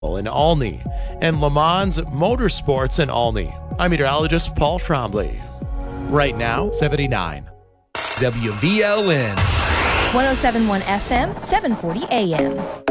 in Olney, and Le Mans Motorsports in Olney. I'm meteorologist Paul Trombley. Right now, 79. WVLN. 107.1 FM, 740 AM.